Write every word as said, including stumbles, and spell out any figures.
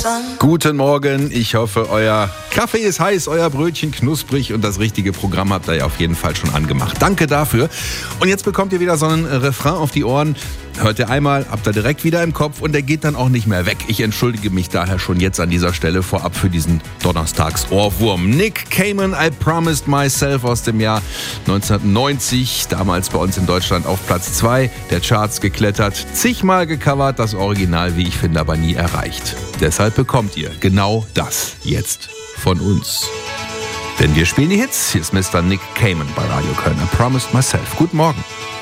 Guten Morgen, ich hoffe, euer Kaffee ist heiß, euer Brötchen knusprig und das richtige Programm habt ihr ja auf jeden Fall schon angemacht. Danke dafür. Und jetzt bekommt ihr wieder so einen Refrain auf die Ohren. Hört ihr einmal, habt ihr direkt wieder im Kopf und der geht dann auch nicht mehr weg. Ich entschuldige mich daher schon jetzt an dieser Stelle vorab für diesen Donnerstags-Ohrwurm. Nick Cayman, I Promised Myself aus dem Jahr neunzehnhundertneunzig, damals bei uns in Deutschland auf Platz zwei der Charts geklettert, zigmal gecovert, das Original, wie ich finde, aber nie erreicht. Deshalb bekommt ihr genau das jetzt von uns. Denn wir spielen die Hits. Hier ist Mister Nick Cayman bei Radio Köln. I Promised Myself. Guten Morgen.